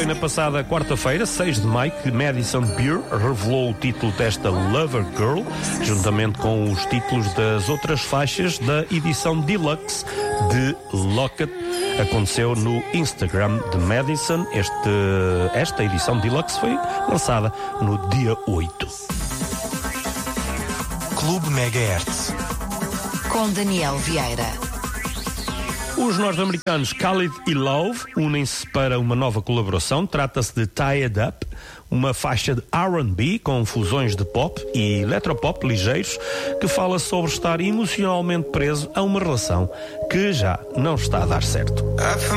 na passada quarta-feira, 6 de maio, que Madison Beer revelou o título desta Lover Girl, juntamente com os títulos das outras faixas da edição Deluxe de Locket. Aconteceu no Instagram de Madison. Esta edição Deluxe foi lançada no dia 8. Clube Megahertz com Daniel Vieira. Os norte-americanos Khalid e Love unem-se para uma nova colaboração. Trata-se de Tied Up, uma faixa de R&B com fusões de pop e eletropop ligeiros, que fala sobre estar emocionalmente preso a uma relação que já não está a dar certo.